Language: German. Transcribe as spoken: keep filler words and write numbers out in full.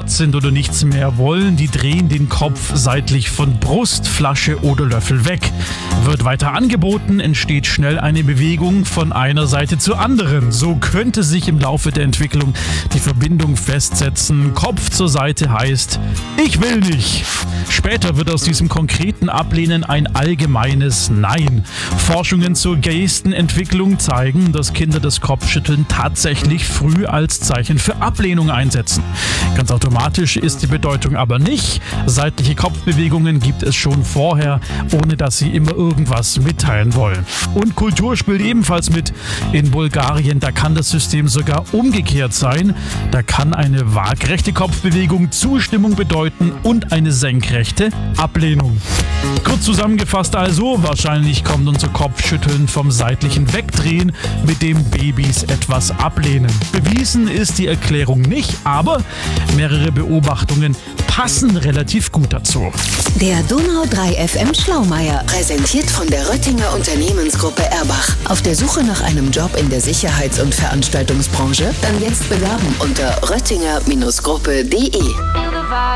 satt sind oder nichts mehr wollen, die drehen den Kopf seitlich von Brust, Flasche oder Löffel weg. Wird weiter angeboten, entsteht schnell eine Bewegung von einer Seite zur anderen. So könnte sich im Laufe der Entwicklung die Verbindung festsetzen. Kopf zur Seite heißt, ich will nicht. Später wird aus diesem konkreten Ablehnen ein allgemeines Nein. Forschungen zur Gestenentwicklung zeigen, dass Kinder das Kopfschütteln tatsächlich früh als Zeichen für Ablehnung einsetzen. Ganz automatisch ist die Bedeutung aber nicht. Seitliche Kopfbewegungen gibt es schon vorher, ohne dass sie immer irgendwas mitteilen wollen. Und Kultur spielt ebenfalls mit. In Bulgarien, da kann das System sogar umgekehrt sein. Da kann eine waagrechte Kopfbewegung Zustimmung bedeuten und eine senkrechte Ablehnung. Kurz zusammengefasst also, wahrscheinlich kommt unser Kopfschütteln vom seitlichen Wegdrehen, mit dem Babys etwas ablehnen. Bewiesen ist die Erklärung nicht, aber mehrere Beobachtungen passen relativ gut dazu. Der Donau drei F M Schlaumeier, präsentiert von der Röttinger Unternehmensgruppe Erbach. Auf der Suche nach einem Job in der Sicherheits- und Veranstaltungsbranche? Dann jetzt bewerben unter röttinger Gruppe punkt de.